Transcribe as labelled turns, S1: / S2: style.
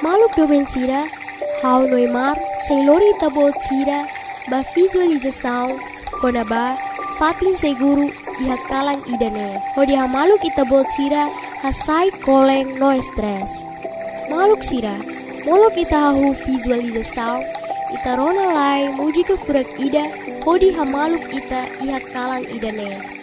S1: Maluk domen sira, hau noimar, seilori tabot sira, ba visualização, konaba, patin seguru, iha kalang idane. Hodi ha maluk itabot sira, hasai koleng no stress. Maluk sira, molok ita hahu visualização, ita rona lai muji ke furak ida, hodi ha maluk ita iha kalang idane.